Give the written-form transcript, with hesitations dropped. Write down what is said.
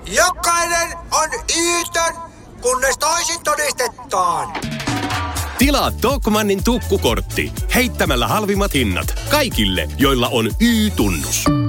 Jokainen on Y-tön, kunnes toisin todistetaan. Tilaa Tokmannin tukkukortti heittämällä halvimmat hinnat kaikille, joilla on Y-tunnus.